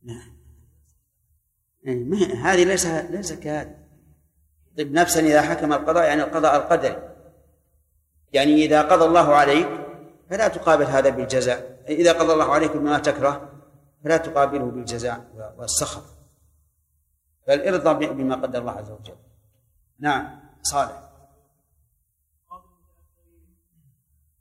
هذه ليس كهذه. طب نفسا إذا حكم القضاء يعني القضاء القدري، يعني إذا قضى الله عليك فلا تقابل هذا بالجزاء، إذا قضى الله عليك بما تكره فلا تقابله بالجزاء والسخط، بل ارضى بما قدر الله عز وجل. نعم صالح.